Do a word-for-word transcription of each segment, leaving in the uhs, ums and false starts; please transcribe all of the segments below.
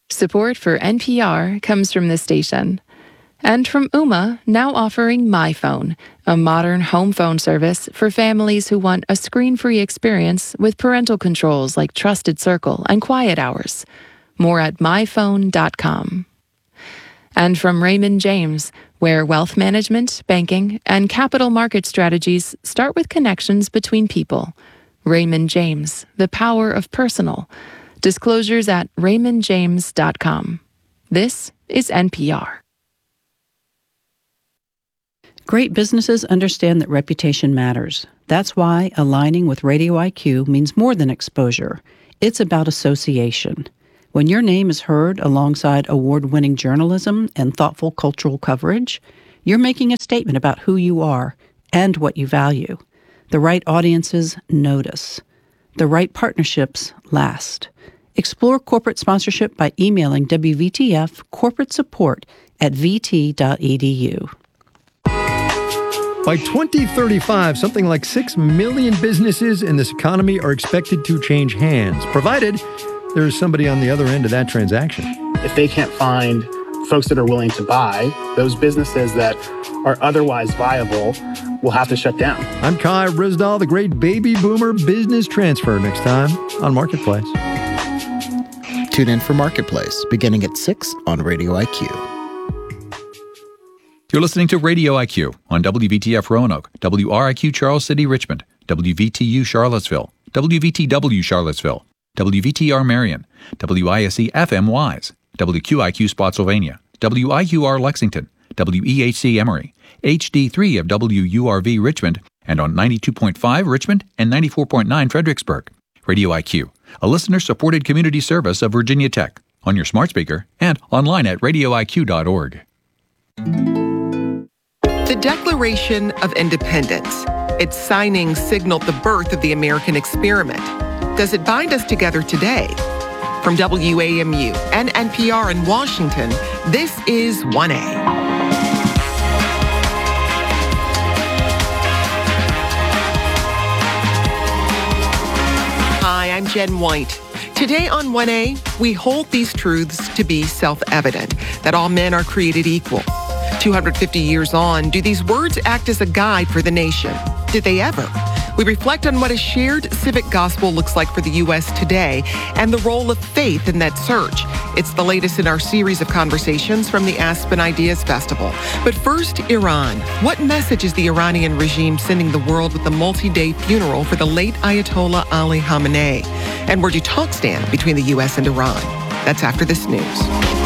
Support for N P R comes from this station. And from Ooma, now offering MyPhone, a modern home phone service for families who want a screen-free experience with parental controls like Trusted Circle and Quiet Hours. More at my phone dot com. And from Raymond James, where wealth management, banking, and capital market strategies start with connections between people. Raymond James, the power of personal. Disclosures at raymond james dot com. This is N P R. Great businesses understand that reputation matters. That's why aligning with Radio I Q means more than exposure. It's about association. When your name is heard alongside award-winning journalism and thoughtful cultural coverage, you're making a statement about who you are and what you value. The right audiences notice. The right partnerships last. Explore corporate sponsorship by emailing W V T F corporate support at v t dot e d u. By twenty thirty-five, something like six million businesses in this economy are expected to change hands, provided there's somebody on the other end of that transaction. If they can't find folks that are willing to buy, those businesses that are otherwise viable will have to shut down. I'm Kai Risdahl, the great baby boomer business transfer, next time on Marketplace. Tune in for Marketplace, beginning at six on Radio I Q. You're listening to Radio I Q on W V T F Roanoke, W R I Q Charles City Richmond, W V T U Charlottesville, W V T W Charlottesville, W V T R Marion, W I S E F M Wise, W Q I Q Spotsylvania, W I Q R Lexington, W E H C Emory, H D three of W U R V Richmond, and on ninety-two point five Richmond and ninety-four point nine Fredericksburg. Radio I Q, a listener-supported community service of Virginia Tech, on your smart speaker and online at radio I Q dot org. The Declaration of Independence. Its signing signaled the birth of the American experiment. Does it bind us together today? From W A M U and N P R in Washington, this is one A. Hi, I'm Jen White. Today on one A, we hold these truths to be self-evident, that all men are created equal. two hundred fifty years on, do these words act as a guide for the nation? Did they ever? We reflect on what a shared civic gospel looks like for the U S today and the role of faith in that search. It's the latest in our series of conversations from the Aspen Ideas Festival. But first, Iran. What message is the Iranian regime sending the world with the multi-day funeral for the late Ayatollah Ali Khamenei? And where do talks stand between the U S and Iran? That's after this news.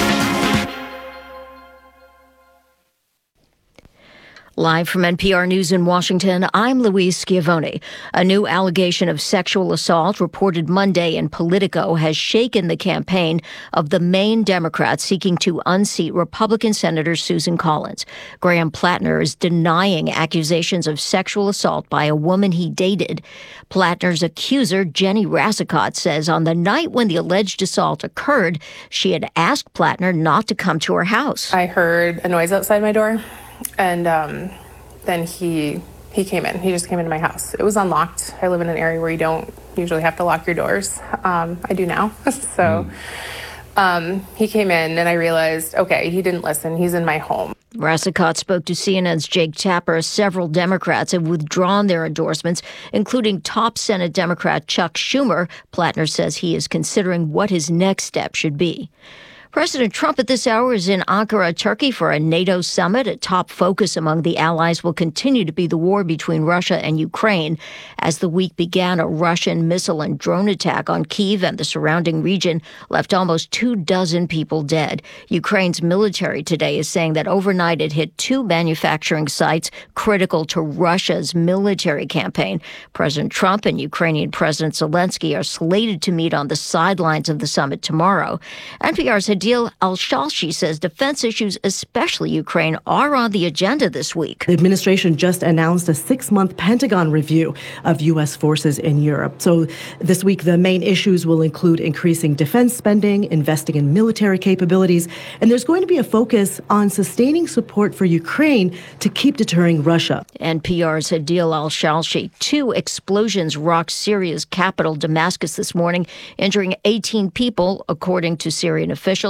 Live from N P R News in Washington, I'm Louise Schiavone. A new allegation of sexual assault reported Monday in Politico has shaken the campaign of the Maine Democrat seeking to unseat Republican Senator Susan Collins. Graham Plattner is denying accusations of sexual assault by a woman he dated. Plattner's accuser, Jenny Rassicot, says on the night when the alleged assault occurred, she had asked Plattner not to come to her house. I heard a noise outside my door. And um, then he he came in. He just came into my house. It was unlocked. I live in an area where you don't usually have to lock your doors. Um, I do now. so mm. um, he came in, and I realized, okay, he didn't listen. He's in my home. Rassicot spoke to C N N's Jake Tapper. Several Democrats have withdrawn their endorsements, including top Senate Democrat Chuck Schumer. Plattner says he is considering what his next step should be. President Trump at this hour is in Ankara, Turkey for a NATO summit. A top focus among the allies will continue to be the war between Russia and Ukraine. As the week began, a Russian missile and drone attack on Kyiv and the surrounding region left almost two dozen people dead. Ukraine's military today is saying that overnight it hit two manufacturing sites critical to Russia's military campaign. President Trump and Ukrainian President Zelensky are slated to meet on the sidelines of the summit tomorrow. N P R's Adil Al-Shalshi says defense issues, especially Ukraine, are on the agenda this week. The administration just announced a six-month Pentagon review of U S forces in Europe. So this week, the main issues will include increasing defense spending, investing in military capabilities, and there's going to be a focus on sustaining support for Ukraine to keep deterring Russia. N P R's Adil Al-Shalshi. Two explosions rocked Syria's capital, Damascus, this morning, injuring eighteen people, according to Syrian officials.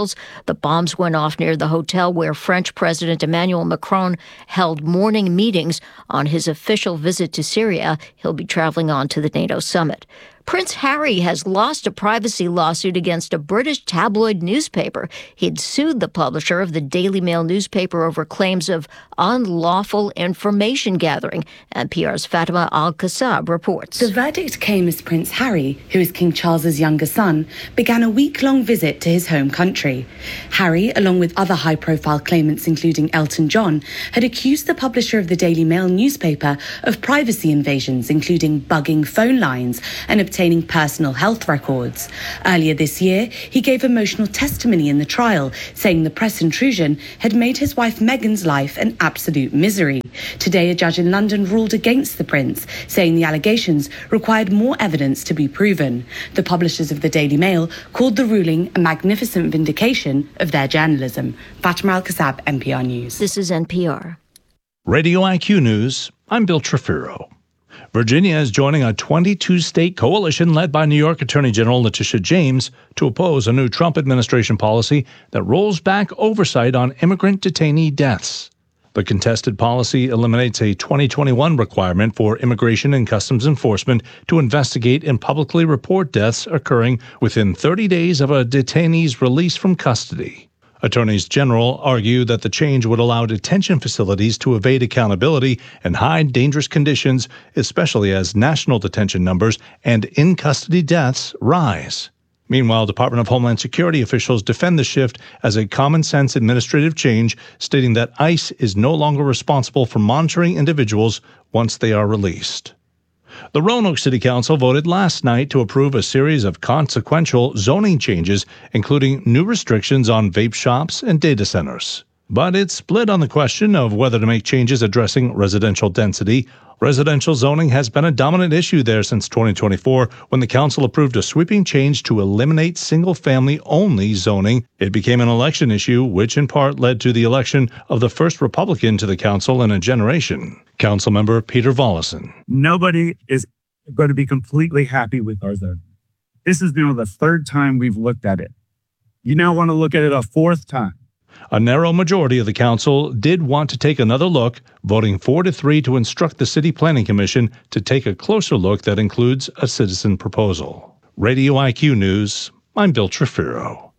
officials. The bombs went off near the hotel where French President Emmanuel Macron held morning meetings on his official visit to Syria. He'll be traveling on to the NATO summit. Prince Harry has lost a privacy lawsuit against a British tabloid newspaper. He'd sued the publisher of the Daily Mail newspaper over claims of unlawful information gathering. N P R's Fatima Al-Qassab reports. The verdict came as Prince Harry, who is King Charles's younger son, began a week-long visit to his home country. Harry, along with other high-profile claimants including Elton John, had accused the publisher of the Daily Mail newspaper of privacy invasions, including bugging phone lines and obtaining personal health records. Earlier this year, he gave emotional testimony in the trial, saying the press intrusion had made his wife Meghan's life an absolute misery. Today, a judge in London ruled against the prince, saying the allegations required more evidence to be proven. The publishers of the Daily Mail called the ruling a magnificent vindication of their journalism. Fatima Al-Qassab, N P R News. This is N P R. Radio I Q News, I'm Bill Trefiro. Virginia is joining a twenty-two state coalition led by New York Attorney General Letitia James to oppose a new Trump administration policy that rolls back oversight on immigrant detainee deaths. The contested policy eliminates a twenty twenty-one requirement for Immigration and Customs Enforcement to investigate and publicly report deaths occurring within thirty days of a detainee's release from custody. Attorneys general argue that the change would allow detention facilities to evade accountability and hide dangerous conditions, especially as national detention numbers and in-custody deaths rise. Meanwhile, Department of Homeland Security officials defend the shift as a common-sense administrative change, stating that ICE is no longer responsible for monitoring individuals once they are released. The Roanoke City Council voted last night to approve a series of consequential zoning changes, including new restrictions on vape shops and data centers. But it's split on the question of whether to make changes addressing residential density. Residential zoning has been a dominant issue there since twenty twenty-four, when the council approved a sweeping change to eliminate single-family-only zoning. It became an election issue, which in part led to the election of the first Republican to the council in a generation. Councilmember Peter Volleson. Nobody is going to be completely happy with our zoning. This is now the third time we've looked at it. You now want to look at it a fourth time. A narrow majority of the council did want to take another look, voting four to three to instruct the City Planning Commission to take a closer look that includes a citizen proposal. Radio I Q News, I'm Bill Trefiro.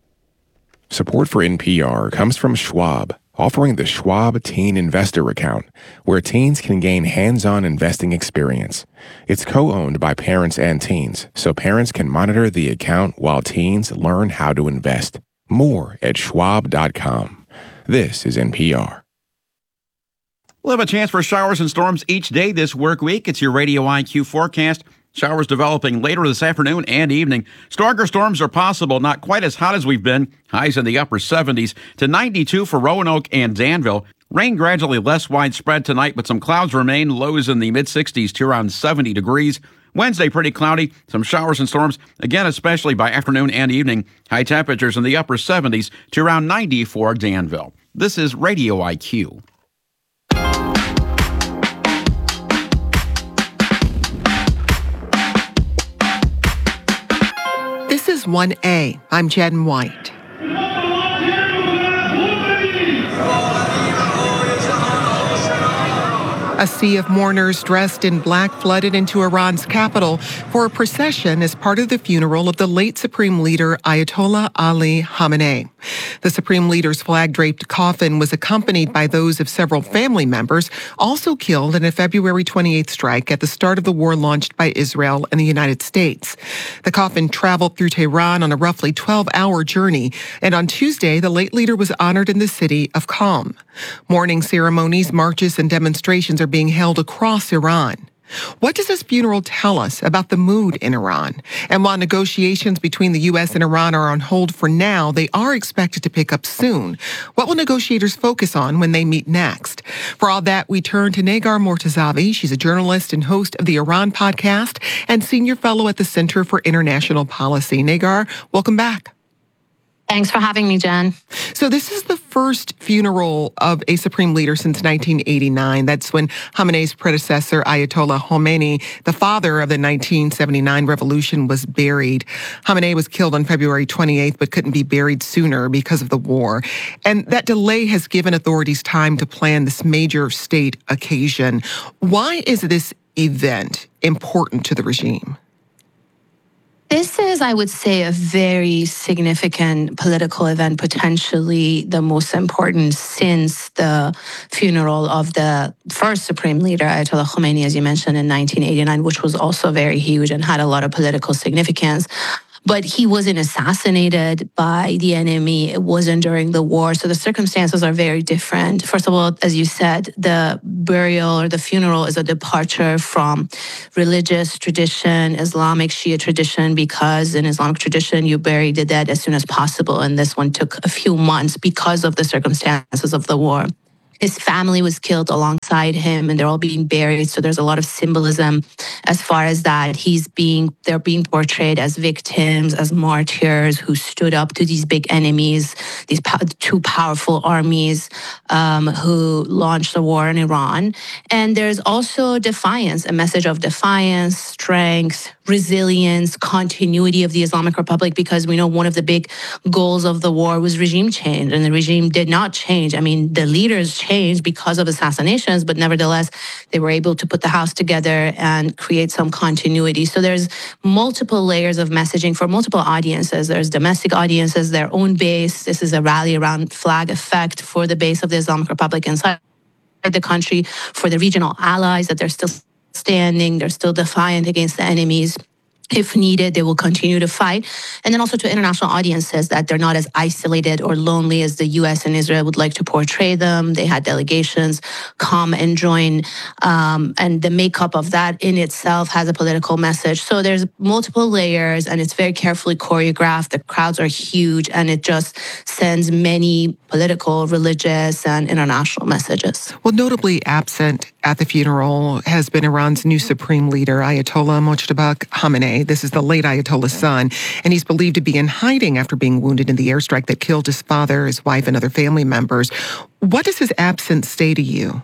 Support for N P R comes from Schwab, offering the Schwab Teen Investor Account, where teens can gain hands-on investing experience. It's co-owned by parents and teens, so parents can monitor the account while teens learn how to invest. More at schwab dot com. This is N P R. We'll have a chance for showers and storms each day this work week. It's your Radio I Q forecast. Showers developing later this afternoon and evening. Stronger storms are possible, not quite as hot as we've been. Highs in the upper seventies to ninety-two for Roanoke and Danville. Rain gradually less widespread tonight, but some clouds remain. Lows in the mid-sixties to around seventy degrees. Wednesday, pretty cloudy. Some showers and storms, again, especially by afternoon and evening. High temperatures in the upper seventies to around ninety for Danville. This is Radio I Q. This is one A. I'm Jen White. A sea of mourners dressed in black flooded into Iran's capital for a procession as part of the funeral of the late Supreme Leader Ayatollah Ali Khamenei. The Supreme Leader's flag-draped coffin was accompanied by those of several family members, also killed in a February twenty-eighth strike at the start of the war launched by Israel and the United States. The coffin traveled through Tehran on a roughly twelve-hour journey, and on Tuesday, the late leader was honored in the city of Qom. Mourning ceremonies, marches, and demonstrations are being held across Iran. What does this funeral tell us about the mood in Iran? And while negotiations between the U S and Iran are on hold for now, they are expected to pick up soon. What will negotiators focus on when they meet next? For all that, we turn to Negar Mortazavi. She's a journalist and host of the Iran podcast and senior fellow at the Center for International Policy. Negar, welcome back. Thanks for having me, Jen. So this is the first funeral of a supreme leader since nineteen eighty-nine. That's when Khamenei's predecessor, Ayatollah Khomeini, the father of the nineteen seventy-nine revolution, was buried. Khamenei was killed on February twenty-eighth, but couldn't be buried sooner because of the war. And that delay has given authorities time to plan this major state occasion. Why is this event important to the regime? This is, I would say, a very significant political event, potentially the most important since the funeral of the first supreme leader, Ayatollah Khomeini, as you mentioned, in nineteen eighty-nine, which was also very huge and had a lot of political significance. But he wasn't assassinated by the enemy. It wasn't during the war. So the circumstances are very different. First of all, as you said, the burial or the funeral is a departure from religious tradition, Islamic Shia tradition, because in Islamic tradition, you bury the dead as soon as possible. And this one took a few months because of the circumstances of the war. His family was killed alongside him, and they're all being buried. So there's a lot of symbolism as far as that. He's being, they're being portrayed as victims, as martyrs who stood up to these big enemies, these po- two powerful armies um, who launched the war in Iran. And there's also defiance, a message of defiance, strength, resilience, continuity of the Islamic Republic, because we know one of the big goals of the war was regime change, and the regime did not change. I mean, the leaders changed because of assassinations, but nevertheless, they were able to put the house together and create some continuity. So there's multiple layers of messaging for multiple audiences. There's domestic audiences, their own base. This is a rally around flag effect for the base of the Islamic Republic inside the country, for the regional allies, that they're still standing, they're still defiant against the enemies. If needed, they will continue to fight. And then also to international audiences, that they're not as isolated or lonely as the U S and Israel would like to portray them. They had delegations come and join. Um, and the makeup of that in itself has a political message. So there's multiple layers, and it's very carefully choreographed. The crowds are huge, and it just sends many political, religious, and international messages. Well, notably absent at the funeral has been Iran's new supreme leader, Ayatollah Mojtaba Khamenei. This is the late Ayatollah's son, and he's believed to be in hiding after being wounded in the airstrike that killed his father, his wife, and other family members. What does his absence say to you?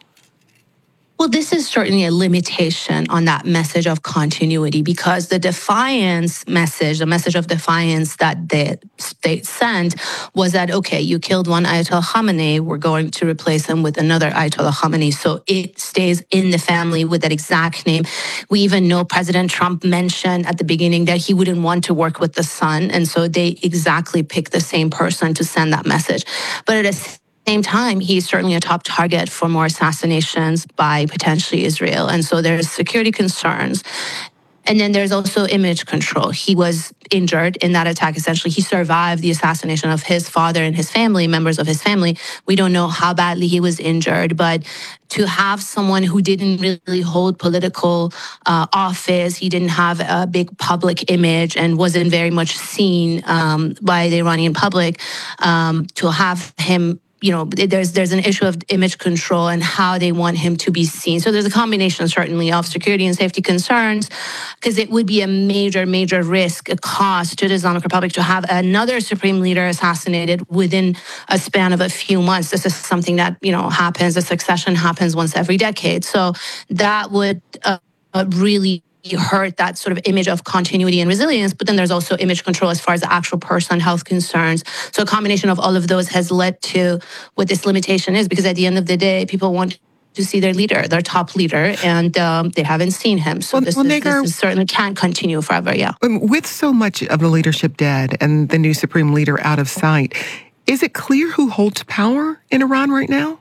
Well, this is certainly a limitation on that message of continuity, because the defiance message, the message of defiance that the state sent was that, okay, you killed one Ayatollah Khamenei, we're going to replace him with another Ayatollah Khamenei. So it stays in the family with that exact name. We even know President Trump mentioned at the beginning that he wouldn't want to work with the son. And so they exactly picked the same person to send that message. But at a same time, he's certainly a top target for more assassinations by potentially Israel. And so there's security concerns. And then there's also image control. He was injured in that attack. Essentially, he survived the assassination of his father and his family, members of his family. We don't know how badly he was injured, but to have someone who didn't really hold political uh, office, he didn't have a big public image and wasn't very much seen um, by the Iranian public, um, to have him, you know, there's there's an issue of image control and how they want him to be seen. So there's a combination, certainly, of security and safety concerns, because it would be a major, major risk, a cost to the Islamic Republic to have another supreme leader assassinated within a span of a few months. This is something that, you know, happens, a succession happens once every decade. So that would uh, really hurt that sort of image of continuity and resilience. But then there's also image control as far as the actual person, health concerns. So a combination of all of those has led to what this limitation is, because at the end of the day, people want to see their leader, their top leader, and um, they haven't seen him. So well, this, well, is, Negar, this is certainly can't continue forever, yeah. With so much of the leadership dead and the new supreme leader out of sight, is it clear who holds power in Iran right now?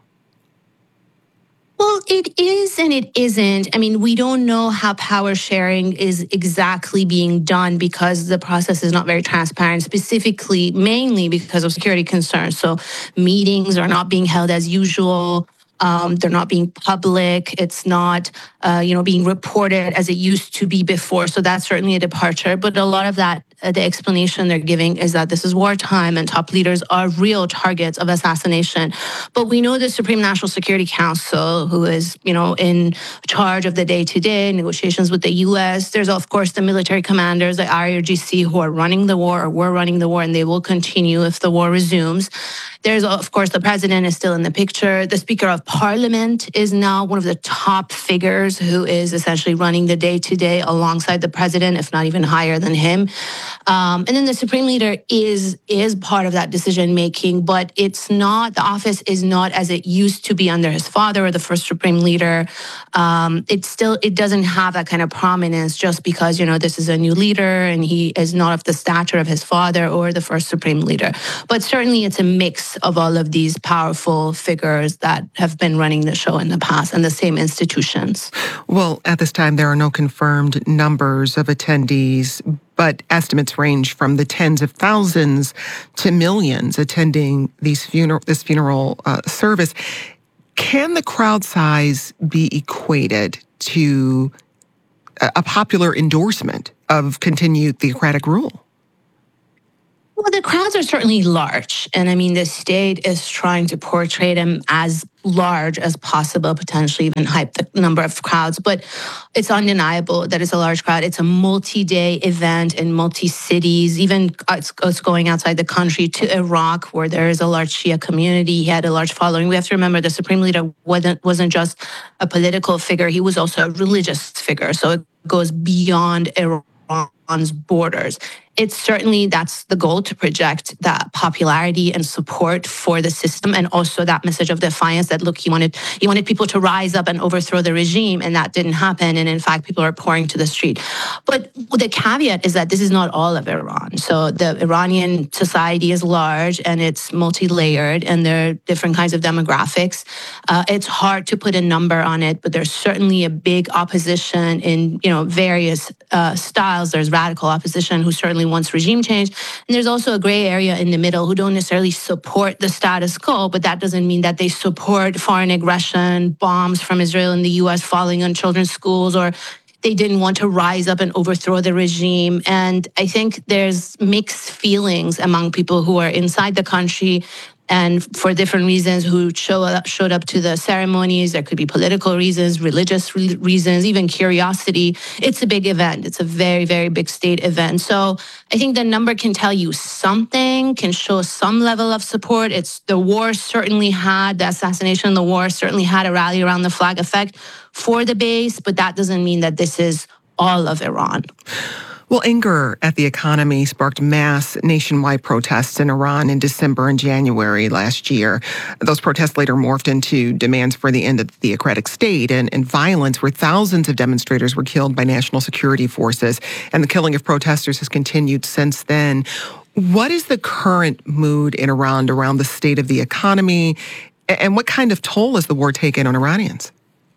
Well, it is and it isn't. I mean, we don't know how power sharing is exactly being done, because the process is not very transparent, specifically, mainly because of security concerns. So meetings are not being held as usual. Um, they're not being public. It's not, uh, you know, being reported as it used to be before. So that's certainly a departure. But a lot of that uh, the explanation they're giving is that this is wartime and top leaders are real targets of assassination. But we know the Supreme National Security Council, who is, you know, in charge of the day-to-day negotiations with the U S. There's, of course, the military commanders, the I R G C, who are running the war or were running the war, and they will continue if the war resumes. There's, of course, the president is still in the picture. The Speaker of Parliament is now one of the top figures who is essentially running the day-to-day alongside the president, if not even higher than him. Um, and then the Supreme Leader is is part of that decision-making, but it's not, the office is not as it used to be under his father or the first Supreme Leader. Um, it still, it doesn't have that kind of prominence just because, you know, this is a new leader and he is not of the stature of his father or the first Supreme Leader. But certainly it's a mix of all of these powerful figures that have been running the show in the past and the same institutions. Well, at this time, there are no confirmed numbers of attendees, but estimates range from the tens of thousands to millions attending these funeral, this funeral uh, service. Can the crowd size be equated to a popular endorsement of continued theocratic rule? Well, the crowds are certainly large. And I mean, the state is trying to portray them as large as possible, potentially even hype the number of crowds. But it's undeniable that it's a large crowd. It's a multi-day event in multi-cities. Even it's, it's going outside the country to Iraq, where there is a large Shia community. He had a large following. We have to remember the Supreme Leader wasn't, wasn't just a political figure. He was also a religious figure. So it goes beyond Iran's borders. It's certainly, that's the goal, to project that popularity and support for the system, and also that message of defiance that, look, he wanted he wanted people to rise up and overthrow the regime, and that didn't happen. And in fact, people are pouring to the street. But the caveat is that this is not all of Iran. So the Iranian society is large and it's multi-layered, and there are different kinds of demographics. Uh, it's hard to put a number on it, but there's certainly a big opposition in, you know, various uh, styles. There's radical opposition who certainly wants regime change. And there's also a gray area in the middle who don't necessarily support the status quo, but that doesn't mean that they support foreign aggression, bombs from Israel and the U S falling on children's schools, or they didn't want to rise up and overthrow the regime. And I think there's mixed feelings among people who are inside the country and for different reasons who show up, showed up to the ceremonies. There could be political reasons, religious re- reasons, even curiosity. It's a big event. It's a very, very big state event. So I think the number can tell you something, can show some level of support. It's the war certainly had, the assassination in the war certainly had a rally around the flag effect for the base, but that doesn't mean that this is all of Iran. Well, anger at the economy sparked mass nationwide protests in Iran in December and January last year. Those protests later morphed into demands for the end of the theocratic state and, and violence, where thousands of demonstrators were killed by national security forces. And the killing of protesters has continued since then. What is the current mood in Iran around the state of the economy? And what kind of toll has the war taken on Iranians?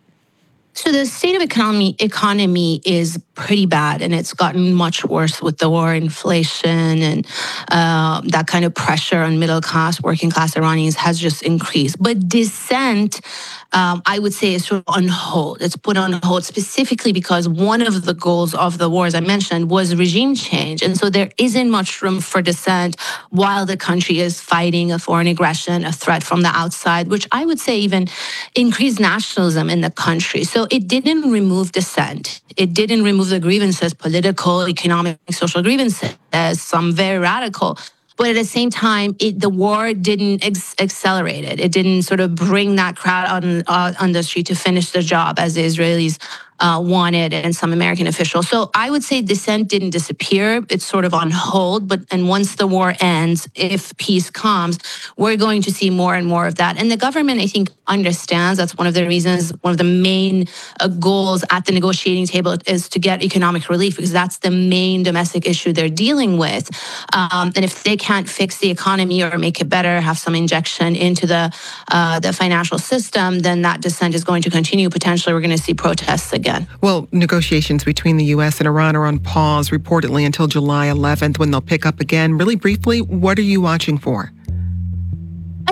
So the state of economy economy is pretty bad, and it's gotten much worse with the war, inflation, and uh, that kind of pressure on middle class, working class Iranians has just increased. But dissent, um, I would say, is sort of on hold. It's put on hold specifically because one of the goals of the war, as I mentioned, was regime change. And so there isn't much room for dissent while the country is fighting a foreign aggression, a threat from the outside, which I would say even increased nationalism in the country. So it didn't remove dissent. It didn't remove the grievances, political, economic, social grievances, some very radical. But at the same time, it, the war didn't ex- accelerate it. It didn't sort of bring that crowd on, uh, on the street to finish the job as the Israelis uh, wanted and some American officials. So I would say dissent didn't disappear. It's sort of on hold. But and once the war ends, if peace comes, we're going to see more and more of that. And the government, I think, understands that's one of the reasons, one of the main uh, goals at the negotiating table is to get economic relief, because that's the main domestic issue they're dealing with. Um, and if they can't fix the economy or make it better, have some injection into the uh, the financial system, then that dissent is going to continue. Potentially, we're going to see protests again. Well, negotiations between the U S and Iran are on pause reportedly until July eleventh, when they'll pick up again. Really briefly, what are you watching for? I think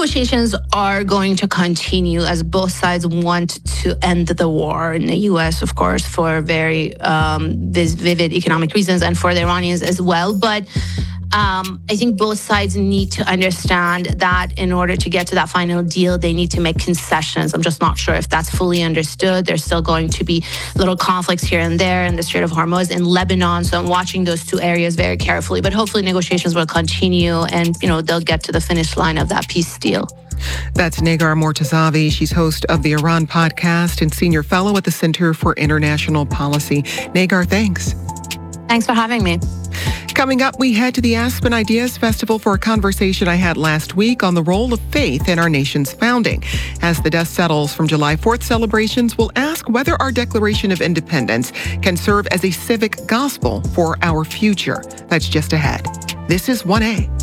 negotiations are going to continue as both sides want to end the war in the U S, of course, for very um, vivid economic reasons, and for the Iranians as well. But Um, I think both sides need to understand that in order to get to that final deal, they need to make concessions. I'm just not sure if that's fully understood. There's still going to be little conflicts here and there in the Strait of Hormuz, in Lebanon. So I'm watching those two areas very carefully. But hopefully negotiations will continue and, you know, they'll get to the finish line of that peace deal. That's Negar Mortazavi. She's host of the Iran podcast and senior fellow at the Center for International Policy. Negar, thanks. Thanks for having me. Coming up, we head to the Aspen Ideas Festival for a conversation I had last week on the role of faith in our nation's founding. As the dust settles from July fourth celebrations, we'll ask whether our Declaration of Independence can serve as a civic gospel for our future. That's just ahead. This is one A.